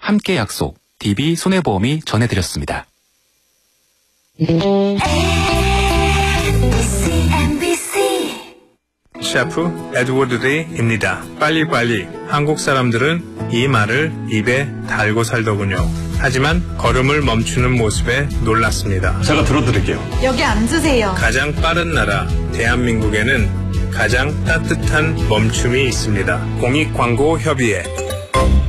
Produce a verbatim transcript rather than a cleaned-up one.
함께 약속, 디비 손해보험이 전해드렸습니다. 셰프 에드워드 데이입니다. 빨리빨리. 한국 사람들은 이 말을 입에 달고 살더군요. 하지만 걸음을 멈추는 모습에 놀랐습니다. 제가 들어드릴게요. 여기 앉으세요. 가장 빠른 나라 대한민국에는 가장 따뜻한 멈춤이 있습니다. 공익광고협의회